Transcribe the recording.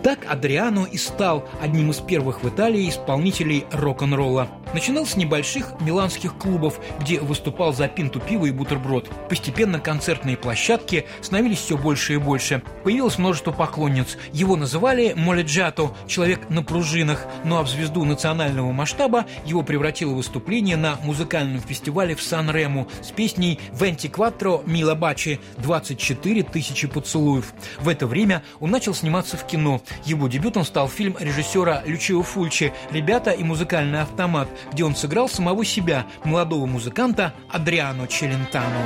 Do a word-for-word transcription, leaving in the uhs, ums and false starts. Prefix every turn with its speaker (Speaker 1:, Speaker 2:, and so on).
Speaker 1: Так Адриано и стал одним из первых в Италии исполнителей рок-н-ролла. Начинал с небольших миланских клубов, где выступал за пинту пива и бутерброд. Постепенно концертные площадки становились все больше и больше. Появилось множество поклонниц. Его называли «моледжато» – человек на пружинах. Ну а в звезду национального масштаба его превратило выступление на музыкальном фестивале в Сан-Рему с песней «Вентикватро мила бачи» – двадцать четыре тысячи поцелуев. В это время он начал сниматься в кино. Его дебютом стал фильм режиссера Лючио Фульчи «Ребята и музыкальный автомат», где он сыграл самого себя, молодого музыканта Адриано Челентано.